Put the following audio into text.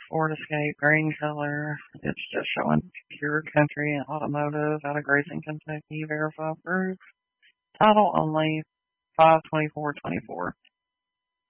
Ford Escape, green color. It's just showing pure country and automotive out of Grayson, Kentucky. Verify proof. Title only, 5/24/24.